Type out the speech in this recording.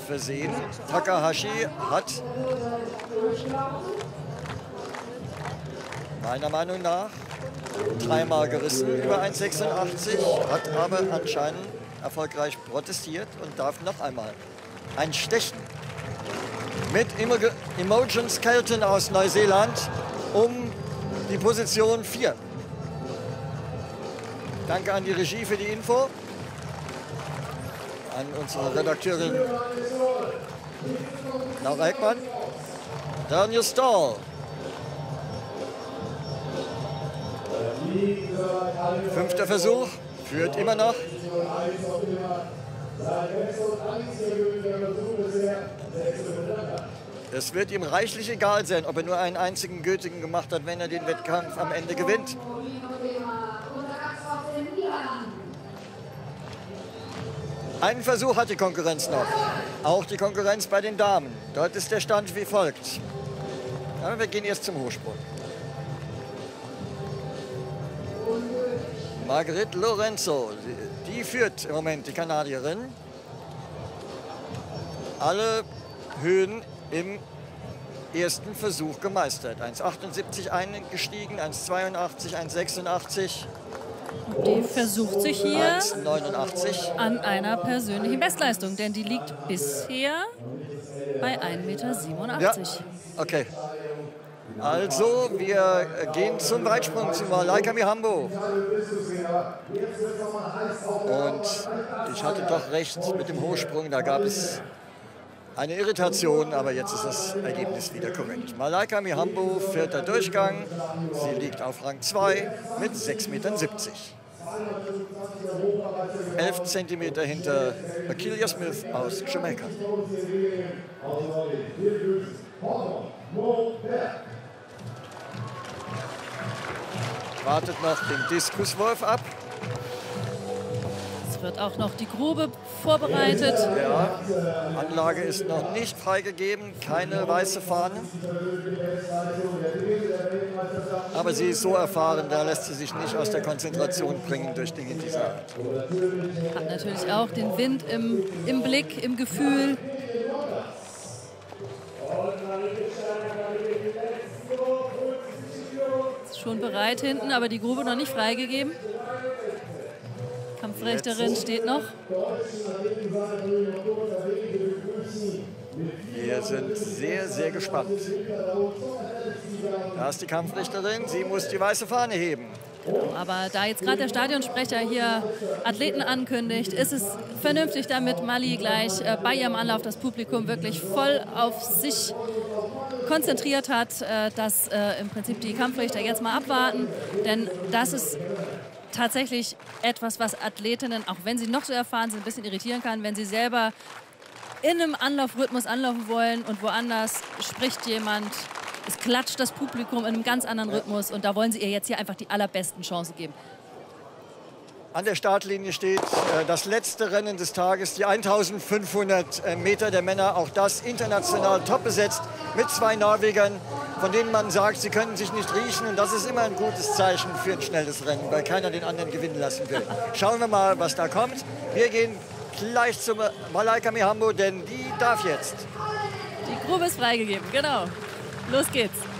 versehen. Takahashi hat meiner Meinung nach dreimal gerissen über 1,86, hat aber anscheinend erfolgreich protestiert und darf noch einmal ein Stechen mit Imogen Skelton aus Neuseeland um die Position 4. Danke an die Regie für die Info, an unsere Redakteurin Laura Heckmann. Daniel Stahl. 5. Versuch, führt immer noch. Es wird ihm reichlich egal sein, ob er nur einen einzigen gültigen gemacht hat, wenn er den Wettkampf am Ende gewinnt. Einen Versuch hat die Konkurrenz noch. Auch die Konkurrenz bei den Damen. Dort ist der Stand wie folgt. Aber wir gehen erst zum Hochsprung. Marguerite Lorenzo, die führt im Moment, die Kanadierin. Alle Höhen im ersten Versuch gemeistert. 1,78 eingestiegen, 1,82, 1,86. Die versucht sich hier 1,89 an einer persönlichen Bestleistung, denn die liegt bisher bei 1,87 Meter. Ja, okay. Also, wir gehen zum Weitsprung zu Malaika Mihambo. Und ich hatte doch recht mit dem Hochsprung, da gab es eine Irritation, aber jetzt ist das Ergebnis wieder korrekt. Malaika Mihambo, 4. Durchgang. Sie liegt auf Rang 2 mit 6,70 Metern. 11 Zentimeter hinter Akeelia Smith aus Jamaika. Wartet noch den Diskuswurf ab. Es wird auch noch die Grube vorbereitet. Ja, Anlage ist noch nicht freigegeben, keine weiße Fahne. Aber sie ist so erfahren, da lässt sie sich nicht aus der Konzentration bringen durch Dinge dieser Art. Hat natürlich auch den Wind im Blick, im Gefühl. Ist schon bereit hinten, aber die Grube noch nicht freigegeben. Kampfrichterin steht noch. Wir sind sehr, sehr gespannt. Da ist die Kampfrichterin, sie muss die weiße Fahne heben. Aber da jetzt gerade der Stadionsprecher hier Athleten ankündigt, ist es vernünftig, damit Mali gleich bei ihrem Anlauf das Publikum wirklich voll auf sich konzentriert hat, dass im Prinzip die Kampfrichter jetzt mal abwarten. Denn das ist tatsächlich etwas, was Athletinnen, auch wenn sie noch so erfahren sind, ein bisschen irritieren kann, wenn sie selber in einem Anlaufrhythmus anlaufen wollen und woanders spricht jemand, es klatscht das Publikum in einem ganz anderen Rhythmus und da wollen sie ihr jetzt hier einfach die allerbesten Chancen geben. An der Startlinie steht das letzte Rennen des Tages, die 1500 Meter der Männer, auch das international top besetzt mit 2 Norwegern, von denen man sagt, sie können sich nicht riechen und das ist immer ein gutes Zeichen für ein schnelles Rennen, weil keiner den anderen gewinnen lassen will. Schauen wir mal, was da kommt. Wir gehen gleich zu Malaika Mihambo, denn die darf jetzt. Die Grube ist freigegeben, genau. Los geht's.